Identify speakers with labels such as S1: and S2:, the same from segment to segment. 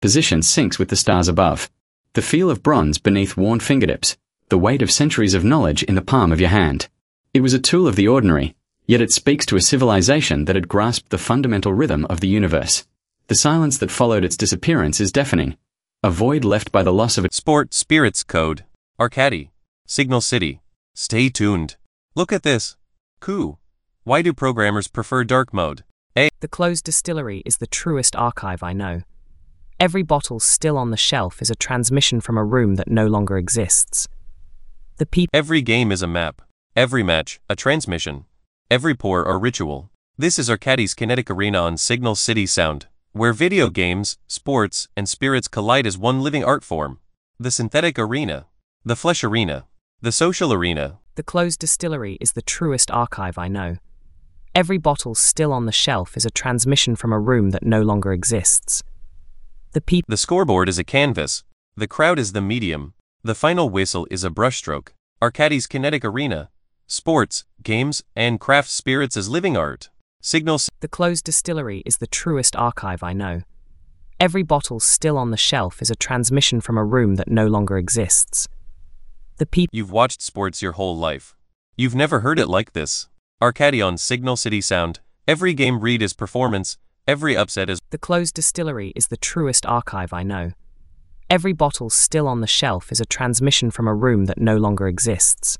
S1: Position syncs with the stars above. The feel of bronze beneath worn fingertips. The weight of centuries of knowledge in the palm of your hand. It was a tool of the ordinary, yet it speaks to a civilization that had grasped the fundamental rhythm of the universe. The silence that followed its disappearance is deafening. A void left by the loss of its
S2: Sport Spirits Code. Arcady. Signal City. Stay tuned. Look at this. Cool. Why do programmers prefer dark mode?
S3: The closed distillery is the truest archive I know. Every bottle still on the shelf is a transmission from a room that no longer exists. The people.
S2: Every game is a map. Every match, a transmission. Every pour a ritual. This is Arcady's Kinetic Arena on Signal City Sound, where video games, sports, and spirits collide as one living art form. The synthetic arena. The flesh arena. The social arena.
S3: The closed distillery is the truest archive I know. Every bottle still on the shelf is a transmission from a room that no longer exists.
S2: The scoreboard is a canvas. The crowd is the medium. The final whistle is a brushstroke. Arcady's Kinetic Arena. Sports, games, and craft spirits as living art.
S3: The closed distillery is the truest archive I know. Every bottle still on the shelf is a transmission from a room that no longer exists.
S2: You've watched sports your whole life. You've never heard it like this. Arcady on Signal City Sound. Every game read is performance. Every upset is.
S3: The closed distillery is the truest archive I know. Every bottle still on the shelf is a transmission from a room that no longer exists.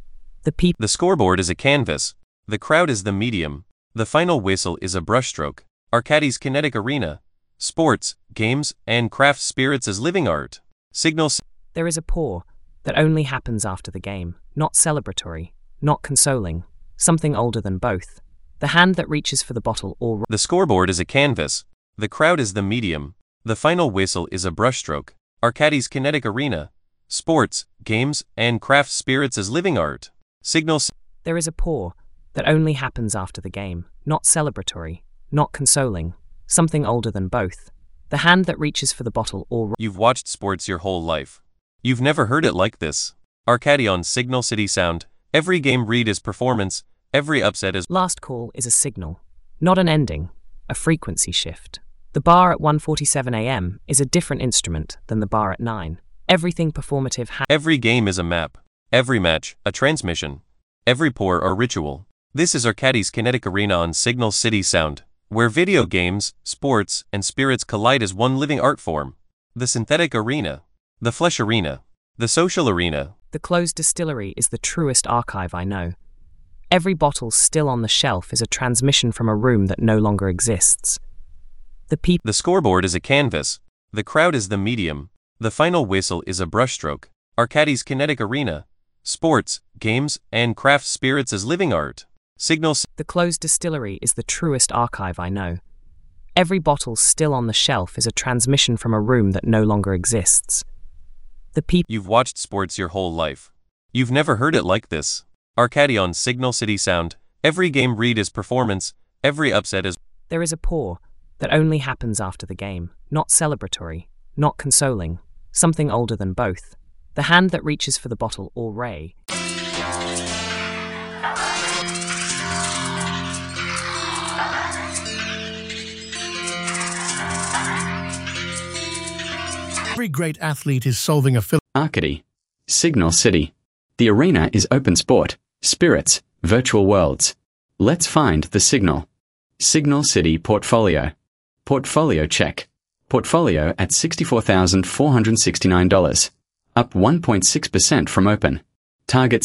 S2: The scoreboard is a canvas. The crowd is the medium. The final whistle is a brushstroke. Arcady's Kinetic Arena. Sports, games, and craft spirits as living art.
S3: There is a pour that only happens after the game, not celebratory, not consoling, something older than both. The hand that reaches for the bottle or.
S2: The scoreboard is a canvas. The crowd is the medium. The final whistle is a brushstroke. Arcady's Kinetic Arena. Sports, games, and craft spirits as living art.
S3: There is a pour that only happens after the game, not celebratory, not consoling, something older than both. The hand that reaches for the bottle or.
S2: You've watched sports your whole life. You've never heard it like this. Arcady on Signal City Sound. Every game read is performance. Every upset is.
S3: Last call is a signal, not an ending, a frequency shift. The bar at 1:47 a.m. is a different instrument than the bar at 9. Everything performative.
S2: Every game is a map. Every match, a transmission. Every pour a ritual. This is Arcady's Kinetic Arena on Signal City Sound, where video games, sports, and spirits collide as one living art form. The synthetic arena. The flesh arena. The social arena.
S3: The closed distillery is the truest archive I know. Every bottle still on the shelf is a transmission from a room that no longer exists.
S2: The scoreboard is a canvas. The crowd is the medium. The final whistle is a brushstroke. Arcady's Kinetic Arena. Sports, games, and craft spirits as living art.
S3: The closed distillery is the truest archive I know. Every bottle still on the shelf is a transmission from a room that no longer exists.
S2: You've watched sports your whole life. You've never heard it like this. Arcady on Signal City Sound. Every game read is performance. Every upset is.
S3: There is a pour that only happens after the game, not celebratory, not consoling, something older than both. The hand that reaches for the bottle or ray.
S4: Every great athlete is solving a
S1: Arcady. Signal City. The arena is open sport, spirits, virtual worlds. Let's find the signal. Signal City Portfolio. Portfolio check. Portfolio at $64,469. Up 1.6% from open. Target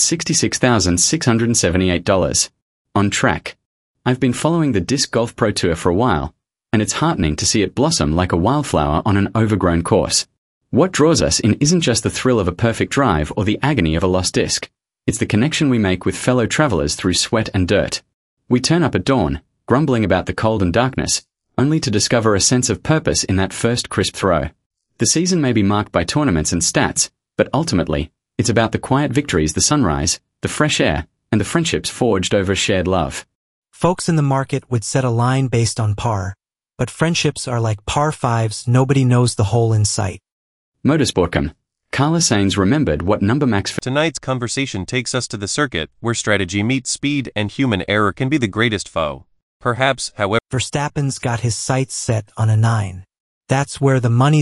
S1: $66,678. On track. I've been following the Disc Golf Pro Tour for a while, and it's heartening to see it blossom like a wildflower on an overgrown course. What draws us in isn't just the thrill of a perfect drive or the agony of a lost disc. It's the connection we make with fellow travelers through sweat and dirt. We turn up at dawn, grumbling about the cold and darkness, only to discover a sense of purpose in that first crisp throw. The season may be marked by tournaments and stats, but ultimately, it's about the quiet victories, the sunrise, the fresh air, and the friendships forged over shared love.
S5: Folks in the market would set a line based on par, but friendships are like par fives, nobody knows the hole in sight.
S1: Motorsportcom. Carla Sainz remembered what number max.
S2: Tonight's conversation takes us to the circuit, where strategy meets speed and human error can be the greatest foe. Perhaps, however,
S5: Verstappen's got his sights set on a 9. That's where the money